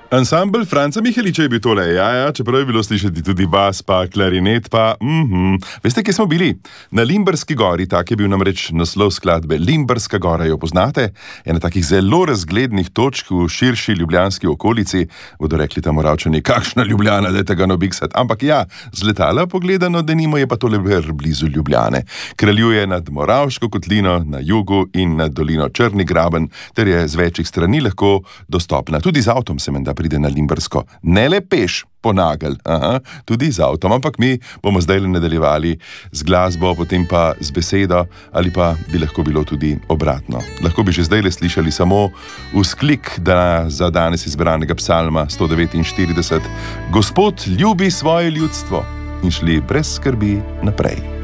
Ansambel Franca Miheliča je bil tole, ja, čeprav je bilo slišati tudi bas, pa klarinet, pa Veste, kje smo bili? Na Limberski gori, tak je bil namreč naslov skladbe. Limberska gora, jo poznate? Ena takih zelo razglednih točk v širši ljubljanski okolici. Bodo rekli tam Moravčani, kakšna Ljubljana, dajte ga nobiksat. Ampak ja, z letala pogledano, denimo je pa tole blizu Ljubljane. Kraljuje nad Moravško kotlino na jugu in nad dolino Črni graben, ter je z večjih strani lahko dostopna. Tudi z avtom se menda pride na Limbersko. Ne le peš po nagelj, tudi z avtom, ampak mi bomo zdaj nadaljevali z glasbo, potem pa z besedo, ali pa bi lahko bilo tudi obratno. Lahko bi že zdaj slišali samo vzklik za danes izbranega psalma 149. Gospod ljubi svoje ljudstvo in šli brez skrbi naprej.